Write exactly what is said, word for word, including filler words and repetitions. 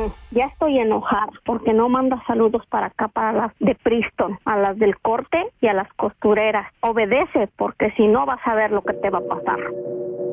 ya estoy enojada porque no mandas saludos para acá, para las de Priston, a las del corte y a las costureras. Obedece, porque si no vas a ver lo que te va a pasar.